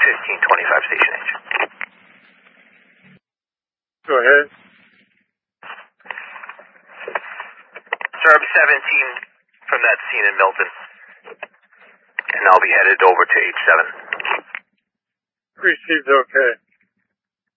1525 Station H. Go ahead. Serb 17 from that scene in Milton. And I'll be headed over to H7. Received okay.